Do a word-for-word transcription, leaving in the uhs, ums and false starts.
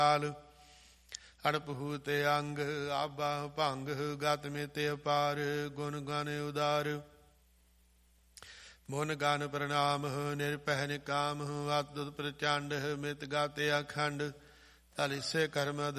ਕਾਲ। ਅੜਪ ਹੂ ਤੇ ਅੰਗ ਆਬਾ ਭੰਗ ਗਤ ਮੇ ਤੇ ਅਪਾਰ। ਗੁਣ ਗਨ ਉਦਾਰ ਮੁਨ ਗਨ ਪ੍ਰਣਾਮ ਨਿਰਭੈ ਨਿਕਾਮ। ਅਤੁਤ ਪ੍ਰਚੰਡ ਮਿਤ ਗਾਤੇ ਅਖੰਡ। ਤਲਿਸੇ ਕਰਮ